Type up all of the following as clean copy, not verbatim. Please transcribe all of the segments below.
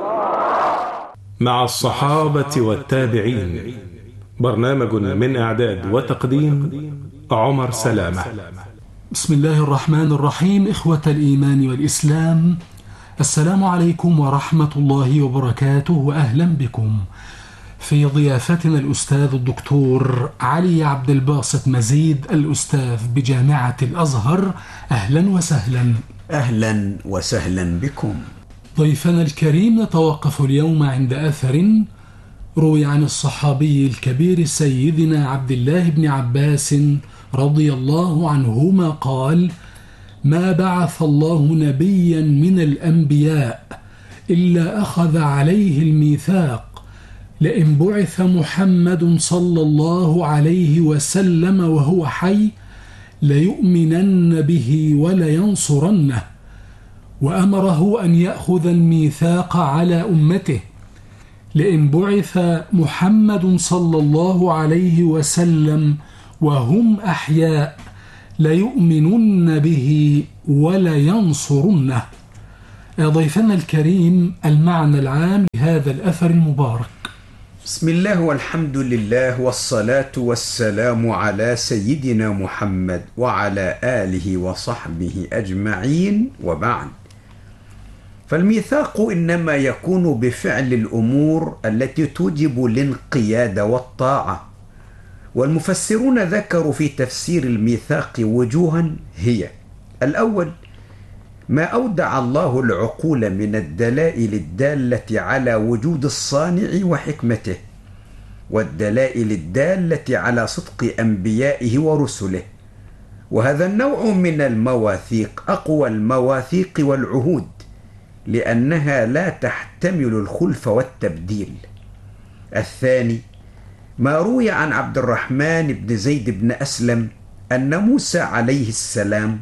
مع الصحابة والتابعين، برنامج من إعداد وتقديم عمر سلامة. بسم الله الرحمن الرحيم. إخوة الإيمان والإسلام، السلام عليكم ورحمة الله وبركاته، وأهلا بكم في ضيافتنا الأستاذ الدكتور علي عبد الباسط مزيد، الأستاذ بجامعة الأزهر. أهلا وسهلا. أهلا وسهلا بكم. ضيفنا الكريم، نتوقف اليوم عند أثر روي عن الصحابي الكبير سيدنا عبد الله بن عباس رضي الله عنهما قال: ما بعث الله نبيا من الأنبياء إلا أخذ عليه الميثاق، لئن بعث محمد صلى الله عليه وسلم وهو حي ليؤمنن به ولينصرنه، وأمره أن يأخذ الميثاق على أمته، لئن بعث محمد صلى الله عليه وسلم وهم أحياء ليؤمنن به ولينصرنه. ضيفنا الكريم، المعنى العام لهذا الأثر المبارك. بسم الله والحمد لله والصلاة والسلام على سيدنا محمد وعلى آله وصحبه أجمعين، وبعد. فالميثاق إنما يكون بفعل الأمور التي توجب الانقياد والطاعة، والمفسرون ذكروا في تفسير الميثاق وجوها هي: الأول، ما أودع الله العقول من الدلائل الدالة على وجود الصانع وحكمته، والدلائل الدالة على صدق أنبيائه ورسله، وهذا النوع من المواثيق أقوى المواثيق والعهود، لأنها لا تحتمل الخلف والتبديل. الثاني، ما روي عن عبد الرحمن بن زيد بن أسلم أن موسى عليه السلام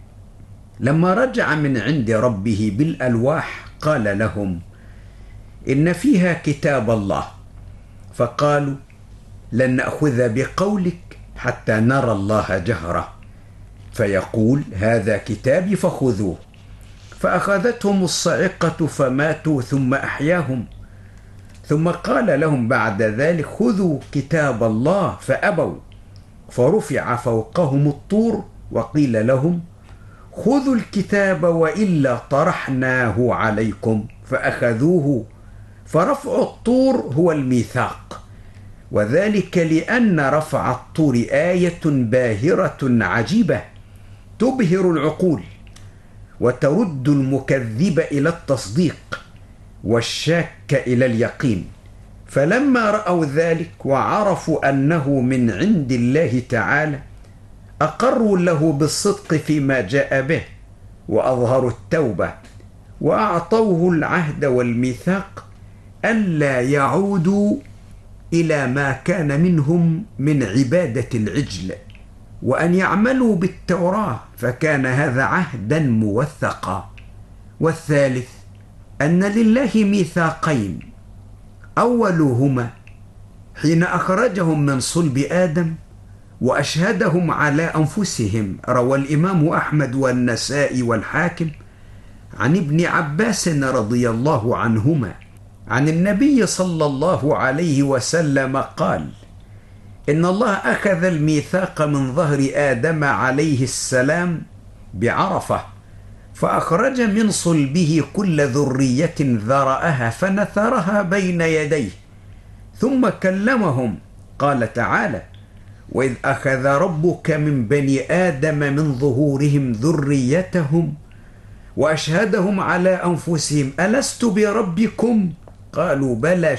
لما رجع من عند ربه بالألواح قال لهم: إن فيها كتاب الله، فقالوا: لن نأخذ بقولك حتى نرى الله جهرة، فيقول: هذا كتابي فخذوه. فأخذتهم الصاعقة فماتوا ثم أحياهم، ثم قال لهم بعد ذلك: خذوا كتاب الله، فأبوا، فرفع فوقهم الطور وقيل لهم: خذوا الكتاب وإلا طرحناه عليكم، فأخذوه، فرفع الطور هو الميثاق، وذلك لأن رفع الطور آية باهرة عجيبة تبهر العقول وترد المكذب إلى التصديق والشاك إلى اليقين. فلما رأوا ذلك وعرفوا أنه من عند الله تعالى أقروا له بالصدق فيما جاء به، وأظهروا التوبة، وأعطوه العهد والميثاق ألا يعودوا إلى ما كان منهم من عبادة العجل، وأن يعملوا بالتوراة، فكان هذا عهدا موثقا. والثالث، أن لله ميثاقين: أولهما حين أخرجهم من صلب آدم وأشهدهم على أنفسهم، روى الإمام أحمد والنسائي والحاكم عن ابن عباس رضي الله عنهما عن النبي صلى الله عليه وسلم قال: إن الله أخذ الميثاق من ظهر آدم عليه السلام بعرفة، فأخرج من صلبه كل ذرية ذرأها فنثرها بين يديه، ثم كلمهم. قال تعالى: وإذ أخذ ربك من بني آدم من ظهورهم ذريتهم وأشهدهم على أنفسهم ألست بربكم؟ قالوا بلى،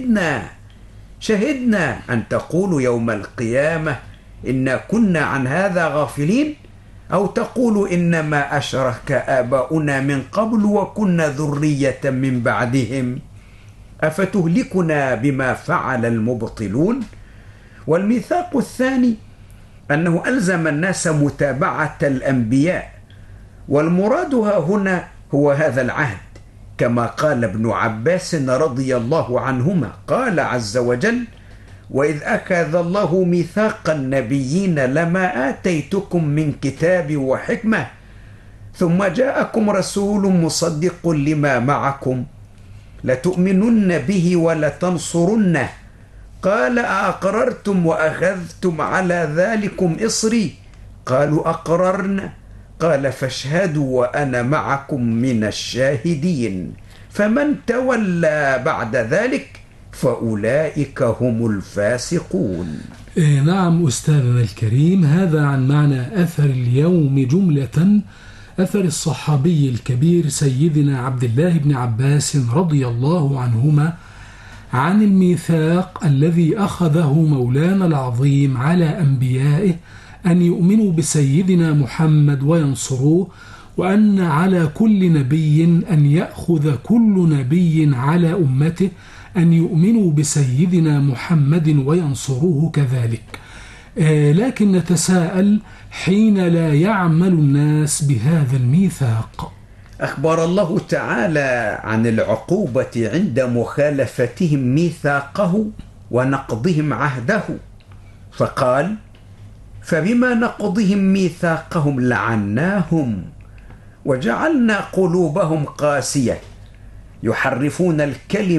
شهدنا أن تقولوا يوم القيامة إنا كنا عن هذا غافلين، أو تقولوا إنما أشرك آباؤنا من قبل وكنا ذرية من بعدهم أفتهلكنا بما فعل المبطلون. والميثاق الثاني أنه ألزم الناس متابعة الأنبياء، والمراد هنا هو هذا العهد، كما قال ابن عباس رضي الله عنهما: قال عز وجل: وإذ أخذ الله ميثاق النبيين لما آتيتكم من كتاب وحكمة ثم جاءكم رسول مصدق لما معكم لتؤمنن به ولتنصرنه. قال أأقررتم وأخذتم على ذلكم إصري؟ قالوا أقررنا. قال فاشهدوا وأنا معكم من الشاهدين. فمن تولى بعد ذلك فأولئك هم الفاسقون. نعم أستاذنا الكريم، هذا عن معنى أثر اليوم جملة. أثر الصحابي الكبير سيدنا عبد الله بن عباس رضي الله عنهما عن الميثاق الذي أخذه مولانا العظيم على أنبيائه أن يؤمنوا بسيدنا محمد وينصروه، وأن على كل نبي أن يأخذ كل نبي على أمته أن يؤمنوا بسيدنا محمد وينصروه كذلك. لكن نتساءل حين لا يعمل الناس بهذا الميثاق. أخبر الله تعالى عن العقوبة عند مخالفتهم ميثاقه ونقضهم عهده، فقال فبما نقضهم ميثاقهم لعناهم وجعلنا قلوبهم قاسية يحرفون الكلمة